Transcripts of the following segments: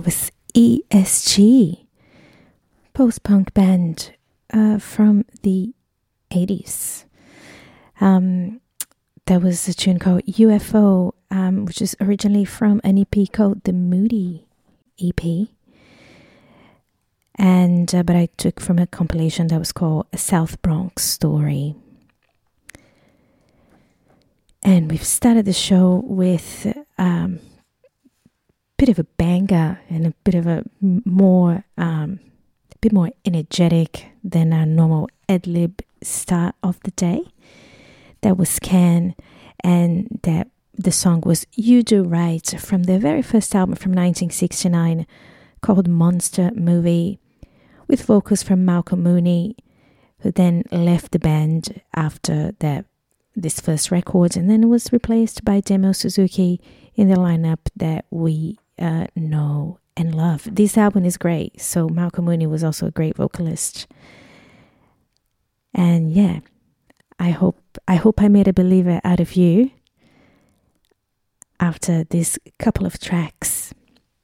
That was ESG, post-punk band from the 80s. There was a tune called UFO, which is originally from an EP called the Moody EP. But I took from a compilation that was called A South Bronx Story. And we've started the show with a bit of a banger and a bit of a bit more energetic than our normal ad-lib start of the day. That was Can, and that the song was You Do Right from their very first album from 1969 called Monster Movie, with vocals from Malcolm Mooney, who then left the band after this first record, and then was replaced by Demo Suzuki in the lineup that we know and love. This album is great, so Malcolm Mooney was also a great vocalist. And yeah, I hope I made a believer out of you after this couple of tracks.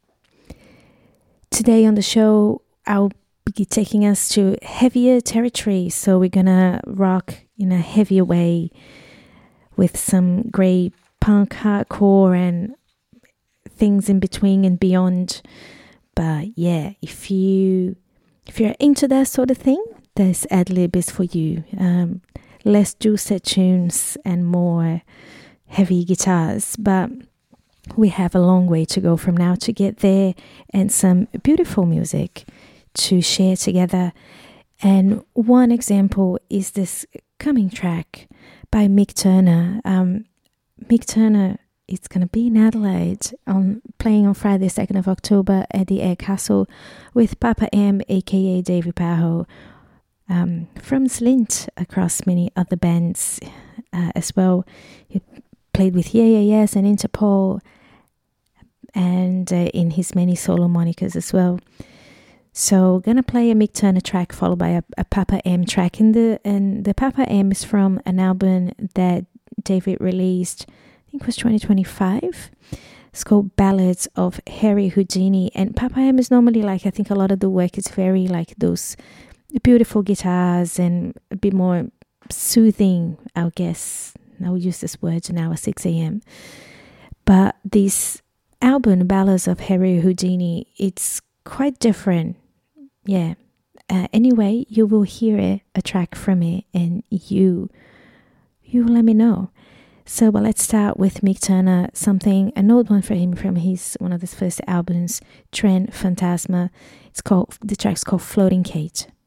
Today on the show, I'll be taking us to heavier territory, so we're gonna rock in a heavier way with some great punk, hardcore, and things in between and beyond. But yeah, if you're into that sort of thing, this ad-lib is for you. Less dulcet tunes and more heavy guitars, but we have a long way to go from now to get there, and some beautiful music to share together. And one example is this coming track by Mick Turner. Mick Turner is going to be in Adelaide playing on Friday 2nd of October at the Air Castle with Papa M, aka Davey Paho, from Slint, across many other bands as well. He played with Yeah Yeah Yes and Interpol, and in his many solo monikers as well. So gonna play a Mick Turner track followed by a Papa M track, and the Papa M is from an album that David released, I think it was 2025. It's called Ballads of Harry Houdini, and Papa M is normally like, I think a lot of the work is very like those beautiful guitars and a bit more soothing, I guess. I will use this word now at 6 a.m. But this album, Ballads of Harry Houdini, it's quite different. Yeah. Anyway, you will hear a track from it, and you let me know. So, but let's start with Mick Turner, an old one for him from one of his first albums, Trend Phantasma. The track's called Floating Kate.